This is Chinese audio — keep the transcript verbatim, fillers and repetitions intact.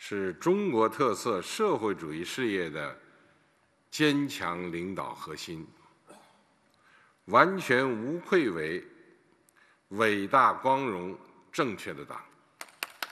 是中国特色社会主义事业的坚强领导核心，完全无愧为伟大、光荣、正确的党。